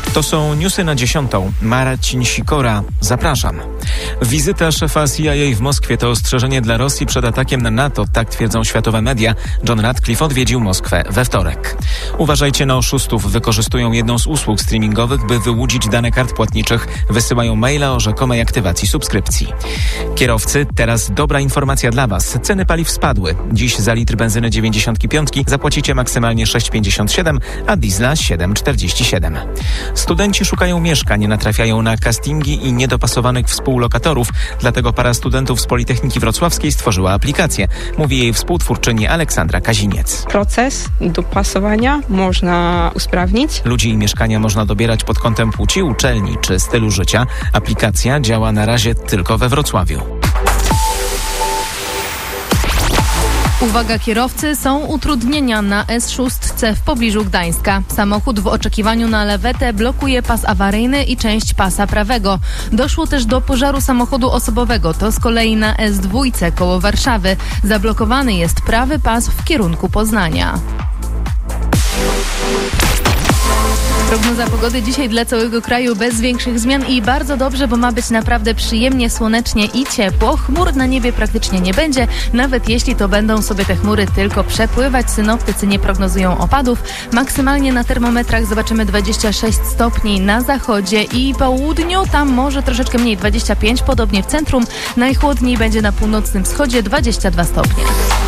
To są newsy na 10. Marcin Sikora. Zapraszam. Wizyta szefa CIA w Moskwie to ostrzeżenie dla Rosji przed atakiem na NATO, tak twierdzą światowe media. John Ratcliffe odwiedził Moskwę we wtorek. Uważajcie na oszustów. Wykorzystują jedną z usług streamingowych, by wyłudzić dane kart płatniczych. Wysyłają maila o rzekomej aktywacji subskrypcji. Kierowcy, teraz dobra informacja dla Was. Ceny paliw spadły. Dziś za litr benzyny 95 zapłacicie maksymalnie 6,57, a diesla 7,47. Studenci szukają mieszkań, natrafiają na castingi i niedopasowanych współlokatorów. Dlatego para studentów z Politechniki Wrocławskiej stworzyła aplikację. Mówi jej współtwórczyni Aleksandra Kaziniec. Proces dopasowania można usprawnić. Ludzi i mieszkania można dobierać pod kątem płci, uczelni czy stylu życia. Aplikacja działa na razie tylko we Wrocławiu. Uwaga kierowcy, są utrudnienia na S6 w pobliżu Gdańska. Samochód w oczekiwaniu na lewetę blokuje pas awaryjny i część pasa prawego. Doszło też do pożaru samochodu osobowego, to z kolei na S2 koło Warszawy. Zablokowany jest prawy pas w kierunku Poznania. Prognoza pogody dzisiaj dla całego kraju bez większych zmian i bardzo dobrze, bo ma być naprawdę przyjemnie, słonecznie i ciepło. Chmur na niebie praktycznie nie będzie, nawet jeśli to będą sobie te chmury tylko przepływać. Synoptycy nie prognozują opadów. Maksymalnie na termometrach zobaczymy 26 stopni na zachodzie i południu, tam może troszeczkę mniej, 25, podobnie w centrum. Najchłodniej będzie na północnym wschodzie, 22 stopnie.